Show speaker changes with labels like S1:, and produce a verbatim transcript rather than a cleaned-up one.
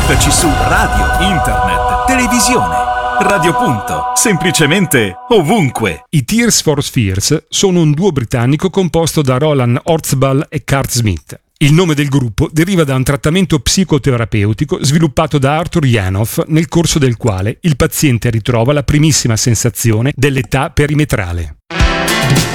S1: Ascoltaci su radio, internet, televisione. Radio Punto, semplicemente ovunque.
S2: I Tears for Fears sono un duo britannico composto da Roland Orzabal e Kurt Smith. Il nome del gruppo deriva da un trattamento psicoterapeutico sviluppato da Arthur Janoff, nel corso del quale il paziente ritrova la primissima sensazione dell'età perimetrale.